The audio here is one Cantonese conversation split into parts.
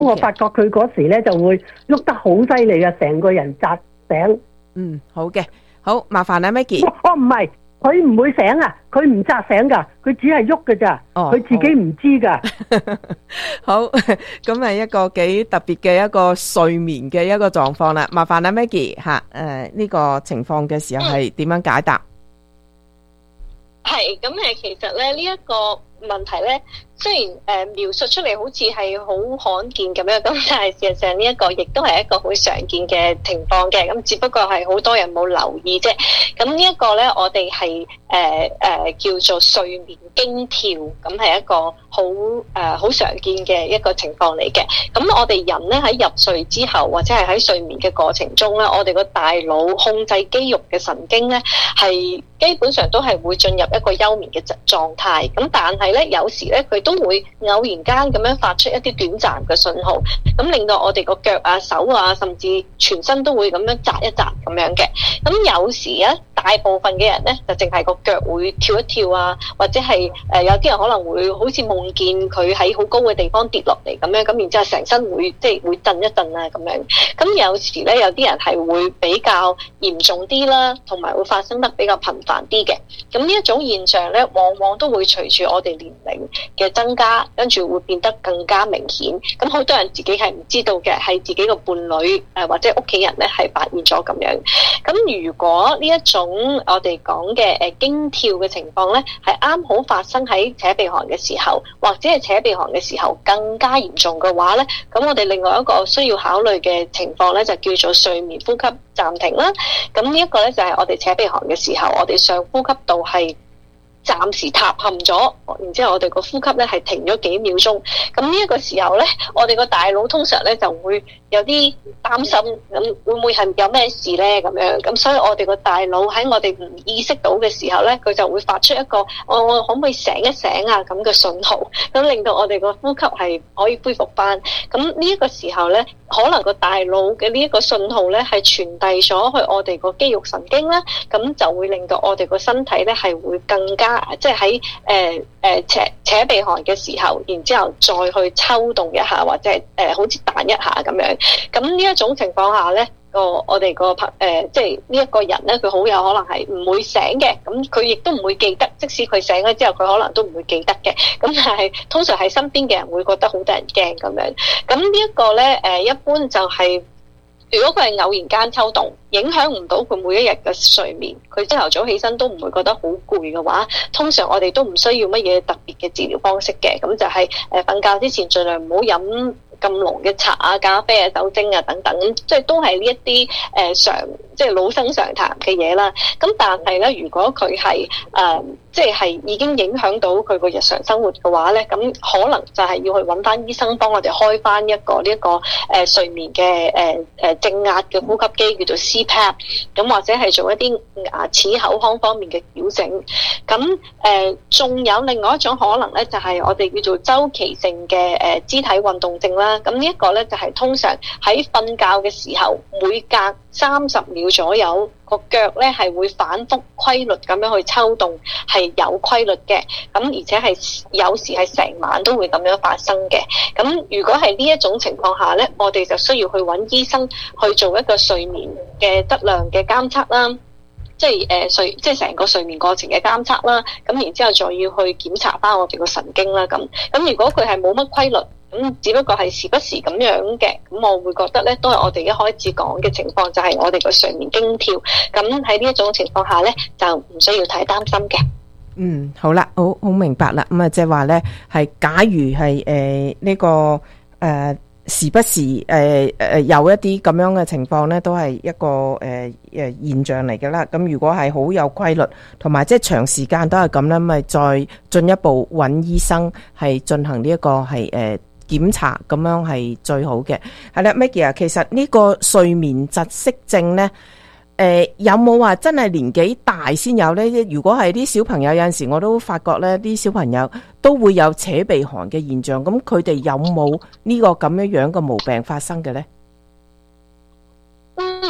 我發覺佢嗰時咧就會喐得好犀利嘅，成個人扎醒。 好嘅，好麻煩啊 Maggie。 唔係，佢唔會醒啊，佢唔扎醒噶，佢只係喐㗎咋，佢自己唔知噶。 好，咁係一個幾特別嘅一個睡眠嘅一個狀況啦。麻煩啊 Maggie 吓，呢個情況嘅時候係點樣解答？ 係咁其實咧呢一個問題咧，雖然描述出嚟好似係好罕見咁樣，咁但係事實上呢一個亦都係一個好常見嘅情況嘅，咁只不過係好多人冇留意啫。咁呢一個咧，我哋係叫做睡眠驚跳，咁係一個好常見嘅一個情況嚟嘅。咁我哋人咧喺入睡之後，或者係喺睡眠嘅過程中咧，我哋個大腦控制肌肉嘅神經咧，係基本上都係會進入一個休眠嘅狀態。咁但係咧，有時咧佢都會偶然間咁樣發出一啲短暫嘅信號，咁令到我哋個腳啊、手啊，甚至全身都會咁樣扎一扎咁樣嘅。咁有時咧，大部分嘅人咧就淨係個腳會跳一跳啊，或者係有啲人可能會好似夢見佢喺好高嘅地方跌落嚟咁樣，咁然之後成身會會震一震啊咁樣。咁有時咧，有啲人係會比較嚴重啲啦，同埋會發生得比較頻繁啲嘅。咁呢一種現象咧，往往都會隨住我哋年齡嘅增加，跟住會變得更加明顯。咁好多人自己係唔知道嘅，係自己個伴侶或者屋企人咧係發現咗咁樣。咁如果呢一種我哋講嘅驚跳嘅情況咧，係啱好發生喺扯鼻鼾嘅時候，或者係扯鼻鼾嘅時候更加嚴重嘅話咧，咁我哋另外一個需要考慮嘅情況咧，就叫做睡眠呼吸暫停啦。咁呢一個咧就係我哋扯鼻鼾嘅時候，我哋上呼吸道係暫時塌陷咗，然之後我哋個呼吸咧係停咗幾秒鐘。咁呢一個時候咧，我哋個大腦通常咧就會有啲擔心，咁會唔會係有咩事咧咁樣？咁所以我哋個大腦喺我哋唔意識到嘅時候咧，佢就會發出一個我可唔可以醒一醒啊咁嘅信號，咁令到我哋個呼吸係可以恢復翻。咁呢一個時候咧，可能個大腦嘅呢一個信號咧係傳遞咗去我哋個肌肉神經啦，咁就會令到我哋個身體咧係會更加即係喺扯鼻鼾嘅時候，然之後再去抽動一下，或者係好似彈一下咁樣。咁呢一種情況下咧，我哋個即係呢一個人咧，佢好有可能係唔會醒嘅，咁佢亦都唔會記得，即使佢醒咗之後，佢可能都唔會記得嘅。咁但係通常係身邊嘅人會覺得好得人驚咁樣。咁呢一個咧，一般就係如果佢係偶然間抽動，影響唔到佢每一日嘅睡眠，佢朝頭早起身都唔會覺得好攰嘅話，通常我哋都唔需要乜嘢特別嘅治療方式嘅。咁就係瞓覺之前盡量唔好飲咁濃嘅茶啊、咖啡啊、酒精啊等等，即係都係呢一啲即係老生常談嘅嘢啦。咁但係咧，如果佢係即係已經影響到佢個日常生活嘅話咧，咁可能就係要去揾翻醫生幫我哋開翻一個呢一個睡眠嘅正壓嘅呼吸機，叫做 CPAP， 咁或者係做一啲牙齒口腔方面嘅矯正。咁仲有另外一種可能咧，就係我哋叫做周期性嘅肢體運動症啦。咁呢一個咧就係通常喺瞓覺嘅時候，每隔30秒左右，個腳咧係會反覆規律咁樣去抽動，係有規律嘅。咁而且係有時係成晚都會咁樣發生嘅。咁如果係呢一種情況下咧，我哋就需要去揾醫生去做一個睡眠嘅質量嘅監測啦。即係成個睡眠過程嘅監測啦，咁然之後再要去檢查翻我哋個神經啦，咁如果佢係冇乜規律，咁只不過係時不時咁樣嘅，咁我會覺得咧，都係我哋一開始講嘅情況，就係我哋個睡眠驚跳。咁喺呢一種情況下咧，就唔需要太擔心嘅。 好啦，好明白啦。咁即係話咧，係假如係呢個時不時有一啲咁樣嘅情況咧，都係一個現象嚟嘅啦。咁如果係好有規律，同埋即係長時間都係咁咧，咪再進一步揾醫生係進行呢一個係檢查，咁樣係最好嘅。係啦，Maggie 啊，其實呢個睡眠窒息症咧，有冇話真係年紀大先有呢？如果係啲小朋友，有陣時我都發覺呢啲小朋友都會有扯鼻鼾嘅現象，咁佢哋有冇呢個咁樣嘅毛病發生嘅呢？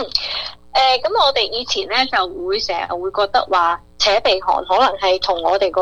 咁我哋以前呢就會成日會覺得話扯鼻鼾可能係同我哋個體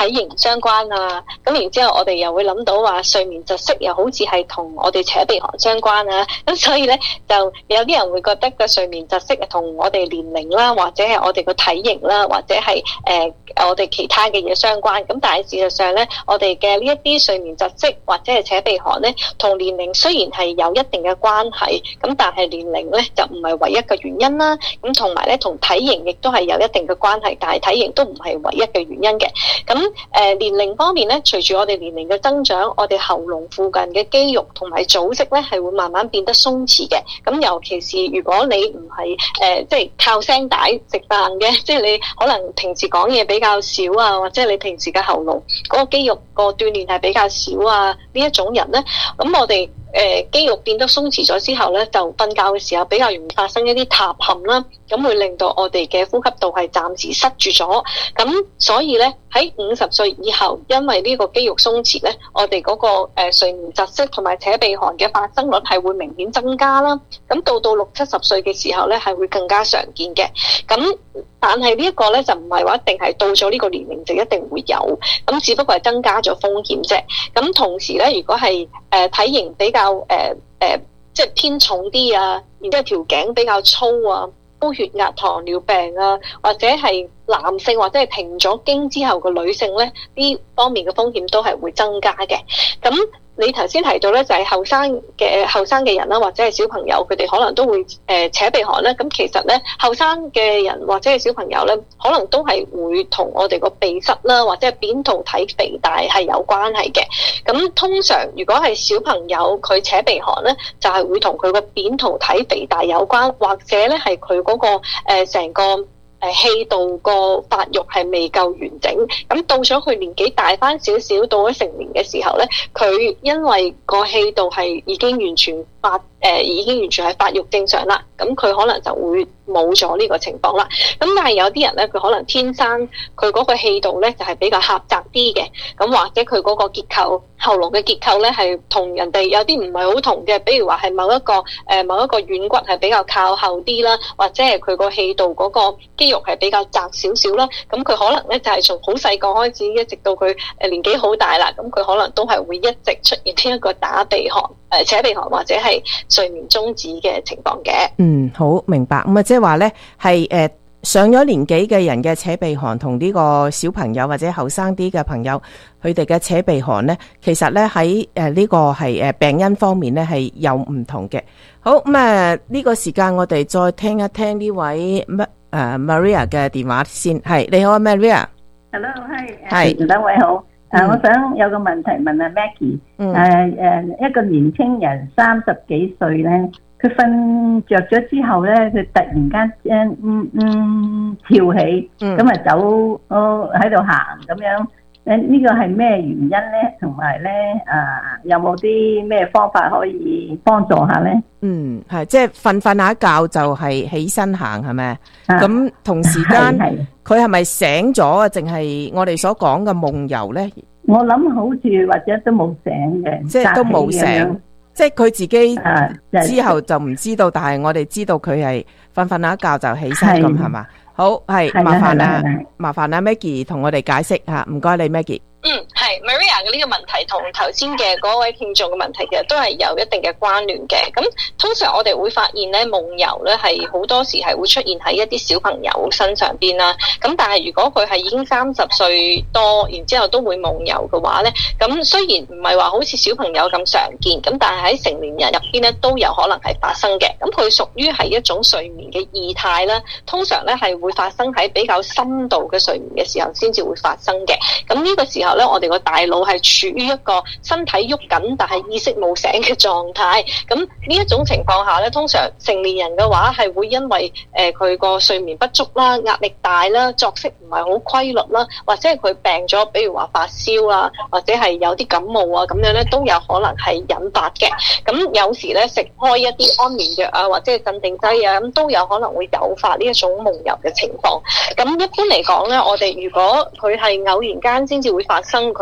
體型相關啊，咁然之後我哋又會諗到話睡眠窒息又好似係同我哋扯鼻鼾相關啊，咁所以咧就有啲人會覺得個睡眠窒息同我哋年齡啦，或者係我哋個體型啦，或者係我哋其他嘅嘢相關。咁但係事實上咧，我哋嘅呢一啲睡眠窒息或者係扯鼻鼾咧，同年齡雖然係有一定嘅關係，咁但係年齡咧就唔係唯一嘅原因啦。咁同埋咧同體型亦都係有一定嘅關係，但係體型都唔係唯一嘅原因嘅。咁年齡方面咧，隨住我哋年齡嘅增長，我哋喉嚨附近嘅肌肉同埋組織咧係會慢慢變得鬆弛嘅。咁尤其是如果你唔係即係靠聲帶食飯嘅，即係你可能平時講嘢比較少啊，或者你平時嘅喉嚨嗰個肌肉個鍛鍊係比較少啊，呢一種人咧，咁我哋肌肉變得鬆弛咗之後咧，就瞓覺嘅時候比較容易發生一啲塌陷啦，咁會令到我哋嘅呼吸道係暫時塞住咗。咁所以咧喺50歲以後，因為呢個肌肉鬆弛咧，我哋嗰個睡眠窒息同埋扯鼻鼾嘅發生率係會明顯增加啦。咁到60、70歲嘅時候咧，係會更加常見嘅。咁但係呢一個咧就唔係話一定係到咗呢個年齡就一定會有，咁只不過係增加咗風險啫。咁同時咧，如果係體型比較即係偏重啲啊，然之後條頸比較粗啊，高血壓、糖尿病啊，或者係男性或者係停咗經之後嘅女性咧，呢方面嘅風險都係會增加嘅。咁你頭先提到咧，就係後生嘅人啦，或者係小朋友，佢哋可能都會扯鼻鼾咧。咁其實咧，後生嘅人或者係小朋友咧，可能都係會同我哋個鼻塞啦，或者係扁桃體肥大係有關係嘅。咁通常如果係小朋友佢扯鼻鼾咧，就係會同佢個扁桃體肥大有關，或者咧係佢嗰個成個氣道個發育係未夠完整，咁到咗佢年紀大翻少少，到咗成年嘅時候咧，佢因為個氣道係已經完全係發育正常啦，咁佢可能就會冇咗呢個情況啦。咁但係有啲人咧，佢可能天生佢嗰個氣道咧就係比較狹窄啲嘅，咁或者佢嗰個結構喉嚨嘅結構咧係同人哋有啲唔係好同嘅，比如話係某一個軟骨係比較靠後啲啦，或者係佢個氣道嗰個肌肉係比較窄少少啦，咁佢可能咧就係從好細個開始，一直到佢年紀好大啦，咁佢可能都係會一直出現呢一個打鼻鼾、扯鼻鼾或者係睡眠中止嘅情況嘅。 好明白。咁啊，即係話咧係上咗年紀嘅人嘅扯鼻鼾同呢個小朋友或者後生啲嘅朋友佢哋嘅扯鼻鼾咧，其實咧喺呢個係病因方面咧係有唔同嘅。好，咁呢個時間我哋再聽一聽呢位Maria 嘅電話先。係，你好啊 Maria。 Hello， 係兩位好。我想有個問題問阿 Maggie。一個年青人30幾歲咧，佢瞓着咗之後咧，佢突然間跳起，咁走喺度行咁樣。呢個係咩原因咧？同埋咧有冇啲咩方法可以幫助下咧？ 係即係瞓下覺就係起身行係咪？咁同時間佢係咪醒咗啊？淨係我哋所講嘅夢遊咧？ 我諗好似或者都冇醒嘅， 即係都冇醒，即係佢自己之後就唔知道，但係我哋知道佢係瞓下覺就起身咁係嘛？好，係麻煩啊 Maggie 同我哋解釋吓，唔該你 Maggie。 係 Maria 嘅呢個問題同頭先嘅嗰位聽眾嘅問題其實都係有一定嘅關聯嘅。咁通常我哋會發現咧，夢遊咧係好多時係會出現喺一啲小朋友身上邊啦。咁但係如果佢係已經30歲多，然之後都會夢遊嘅話咧，咁雖然唔係話好似小朋友咁常見，咁但係喺成年人入邊咧都有可能係發生嘅。咁佢屬於係一種睡眠嘅異態啦。通常咧係會發生喺比較深度嘅睡眠嘅時候先至會發生嘅。咁呢個時候咧，我哋個大腦係處於一個身體喐緊但係意識冇醒嘅狀態。咁呢一種情況下咧，通常成年人嘅話係會因為佢個睡眠不足啦、壓力大啦、作息唔係好規律啦，或者係佢病咗，比如話發燒啊，或者係有啲感冒啊咁樣咧，都有可能係引發嘅。咁有時咧食開一啲安眠藥啊，或者係鎮定劑啊，咁都有可能會誘發呢一種夢遊嘅情況。咁一般嚟講咧，我哋如果佢係偶然間先至會發生，佢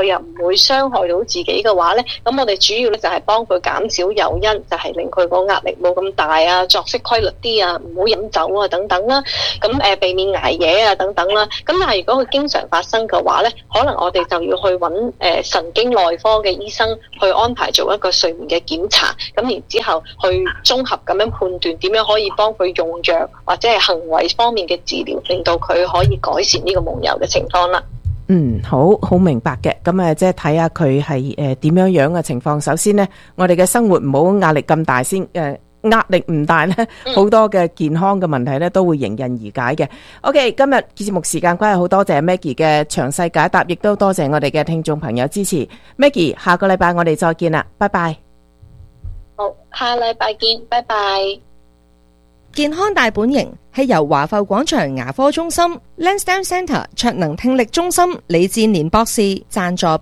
又唔會傷害到自己嘅話咧，咁我哋主要咧就係幫佢減少誘因，就係令佢個壓力冇咁大啊，作息規律啲啊，唔好飲酒啊等等啦，咁避免捱夜啊等等啦。咁但係如果佢經常發生嘅話咧，可能我哋就要去揾神經內科嘅醫生去安排做一個睡眠嘅檢查，咁然之後去綜合咁樣判斷點樣可以幫佢用藥或者係行為方面嘅治療，令到佢可以改善呢個夢遊嘅情況啦。 好明白嘅。咁即係睇下佢係點樣嘅情況。首先呢，我哋嘅生活唔好壓力咁大先。壓力唔大呢，好多嘅健康嘅問題呢都會迎刃而解嘅。OK， 今日節目時間關係，好多謝 Maggie 嘅詳細解答，亦都多謝我哋嘅聽眾朋友支持。Maggie， 下個禮拜我哋再見啦，拜拜。 好，下禮拜見，拜拜。 健康大本營係由華埠廣場牙科中心、Lansdowne Centre 卓能聽力中心李志年博士贊助。